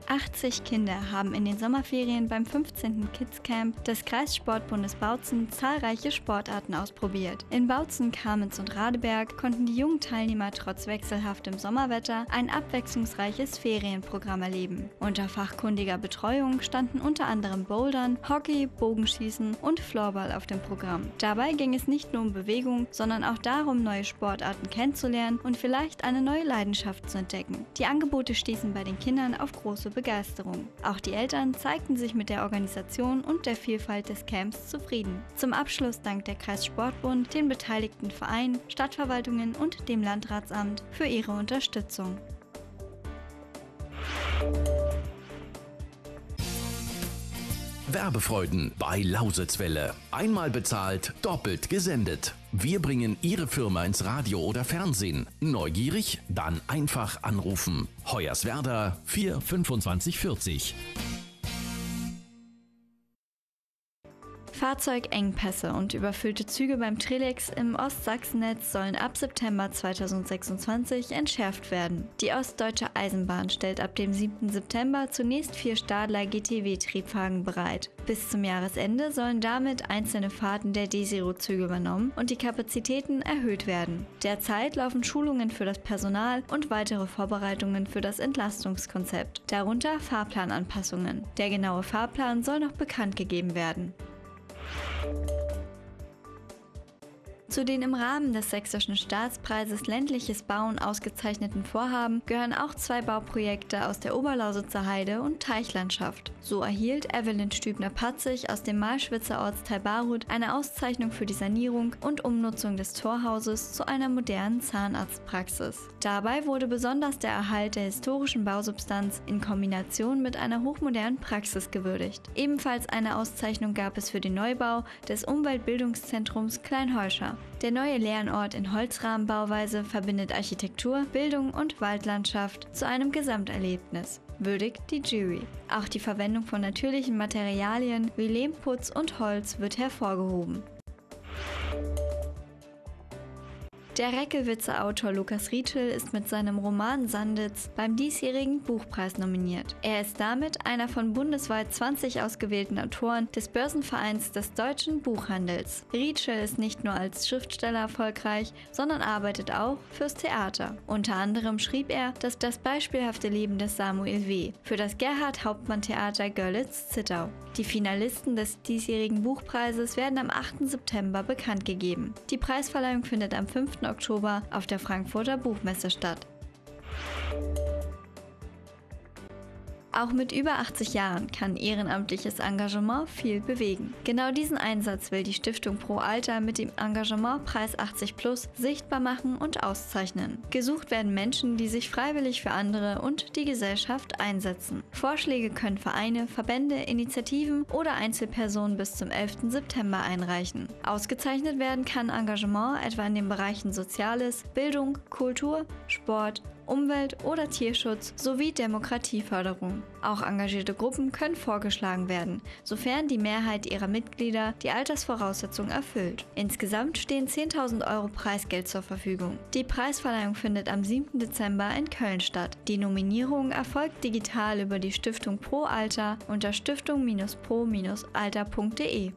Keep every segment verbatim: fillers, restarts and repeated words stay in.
achtzig Kinder haben in den Sommerferien beim fünfzehnten Kids Camp des Kreissportbundes Bautzen zahlreiche Sportarten ausprobiert. In Bautzen, Kamenz und Radeberg konnten die jungen Teilnehmer trotz wechselhaftem Sommerwetter ein abwechslungsreiches Ferienprogramm erleben. Unter fachkundiger Betreuung standen unter anderem Bouldern, Hockey, Bogenschießen und Floorball auf dem Programm. Dabei ging es nicht nur um Bewegung, sondern auch darum, neue Sportarten kennenzulernen und vielleicht eine neue Leidenschaft zu entdecken. Die Angebote stießen bei den Kindern auf große Begeisterung. Auch die Eltern zeigten sich mit der Organisation und der Vielfalt des Camps zufrieden. Zum Abschluss dankt der Kreissportbund den beteiligten Vereinen, Stadtverwaltungen und dem Landratsamt für ihre Unterstützung. Werbefreuden bei Lausitzwelle. Einmal bezahlt, doppelt gesendet. Wir bringen Ihre Firma ins Radio oder Fernsehen. Neugierig? Dann einfach anrufen. Hoyerswerda vier fünfundzwanzig vierzig. Fahrzeugengpässe und überfüllte Züge beim Trelex im Ostsachsennetz sollen ab September zweitausendsechsundzwanzig entschärft werden. Die Ostdeutsche Eisenbahn stellt ab dem siebten September zunächst vier Stadler G T W-Triebwagen bereit. Bis zum Jahresende sollen damit einzelne Fahrten der D-Zero-Züge übernommen und die Kapazitäten erhöht werden. Derzeit laufen Schulungen für das Personal und weitere Vorbereitungen für das Entlastungskonzept, darunter Fahrplananpassungen. Der genaue Fahrplan soll noch bekannt gegeben werden. Zu den im Rahmen des Sächsischen Staatspreises Ländliches Bauen ausgezeichneten Vorhaben gehören auch zwei Bauprojekte aus der Oberlausitzer Heide- und Teichlandschaft. So erhielt Evelyn Stübner-Patzig aus dem Malschwitzer Ortsteil Barut eine Auszeichnung für die Sanierung und Umnutzung des Torhauses zu einer modernen Zahnarztpraxis. Dabei wurde besonders der Erhalt der historischen Bausubstanz in Kombination mit einer hochmodernen Praxis gewürdigt. Ebenfalls eine Auszeichnung gab es für den Neubau des Umweltbildungszentrums Kleinheuscher. Der neue Lernort in Holzrahmenbauweise verbindet Architektur, Bildung und Waldlandschaft zu einem Gesamterlebnis, würdigt die Jury. Auch die Verwendung von natürlichen Materialien wie Lehmputz und Holz wird hervorgehoben. Der Reckelwitzer Autor Lukas Rietschel ist mit seinem Roman Sanditz beim diesjährigen Buchpreis nominiert. Er ist damit einer von bundesweit zwanzig ausgewählten Autoren des Börsenvereins des deutschen Buchhandels. Rietschel ist nicht nur als Schriftsteller erfolgreich, sondern arbeitet auch fürs Theater. Unter anderem schrieb er das, das beispielhafte Leben des Samuel W. für das Gerhard-Hauptmann-Theater Görlitz-Zittau. Die Finalisten des diesjährigen Buchpreises werden am achten September bekannt gegeben. Die Preisverleihung findet am fünften Oktober auf der Frankfurter Buchmesse statt. Auch mit über achtzig Jahren kann ehrenamtliches Engagement viel bewegen. Genau diesen Einsatz will die Stiftung Pro Alter mit dem Engagementpreis achtzig plus sichtbar machen und auszeichnen. Gesucht werden Menschen, die sich freiwillig für andere und die Gesellschaft einsetzen. Vorschläge können Vereine, Verbände, Initiativen oder Einzelpersonen bis zum elften September einreichen. Ausgezeichnet werden kann Engagement etwa in den Bereichen Soziales, Bildung, Kultur, Sport, Umwelt- oder Tierschutz sowie Demokratieförderung. Auch engagierte Gruppen können vorgeschlagen werden, sofern die Mehrheit ihrer Mitglieder die Altersvoraussetzung erfüllt. Insgesamt stehen zehntausend Euro Preisgeld zur Verfügung. Die Preisverleihung findet am siebten Dezember in Köln statt. Die Nominierung erfolgt digital über die Stiftung Pro Alter unter stiftung pro alter punkt de.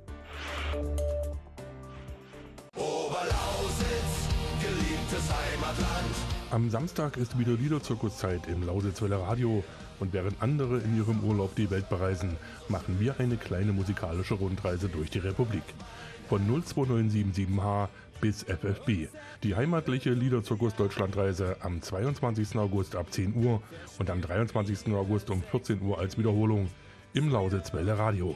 Oberlausitz, geliebtes Heimatland. Am Samstag ist wieder Liederzirkuszeit im Lausitzwelle Radio und während andere in ihrem Urlaub die Welt bereisen, machen wir eine kleine musikalische Rundreise durch die Republik. Von null zwei neun sieben sieben H bis F F B. Die heimatliche Liederzirkus Deutschlandreise am zweiundzwanzigsten August ab zehn Uhr und am dreiundzwanzigsten August um vierzehn Uhr als Wiederholung im Lausitzwelle Radio.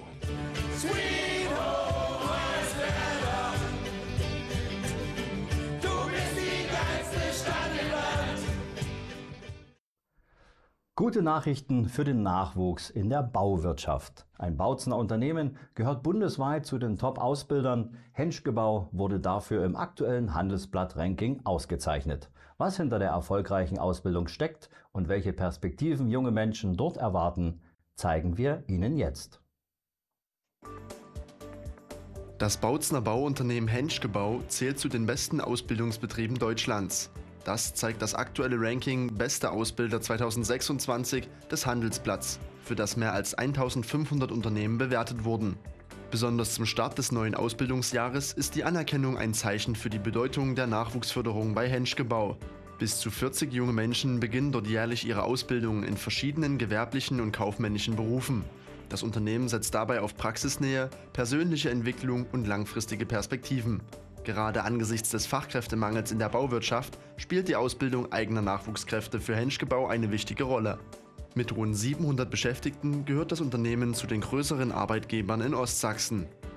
Gute Nachrichten für den Nachwuchs in der Bauwirtschaft. Ein Bautzener Unternehmen gehört bundesweit zu den Top-Ausbildern. Henschgebau wurde dafür im aktuellen Handelsblatt-Ranking ausgezeichnet. Was hinter der erfolgreichen Ausbildung steckt und welche Perspektiven junge Menschen dort erwarten, zeigen wir Ihnen jetzt. Das Bautzener Bauunternehmen Henschgebau zählt zu den besten Ausbildungsbetrieben Deutschlands. Das zeigt das aktuelle Ranking Beste Ausbilder zweitausendsechsundzwanzig des Handelsblatts, für das mehr als eintausendfünfhundert Unternehmen bewertet wurden. Besonders zum Start des neuen Ausbildungsjahres ist die Anerkennung ein Zeichen für die Bedeutung der Nachwuchsförderung bei Henschke Bau. Bis zu vierzig junge Menschen beginnen dort jährlich ihre Ausbildung in verschiedenen gewerblichen und kaufmännischen Berufen. Das Unternehmen setzt dabei auf Praxisnähe, persönliche Entwicklung und langfristige Perspektiven. Gerade angesichts des Fachkräftemangels in der Bauwirtschaft spielt die Ausbildung eigener Nachwuchskräfte für Henschke Bau eine wichtige Rolle. Mit rund siebenhundert Beschäftigten gehört das Unternehmen zu den größeren Arbeitgebern in Ostsachsen.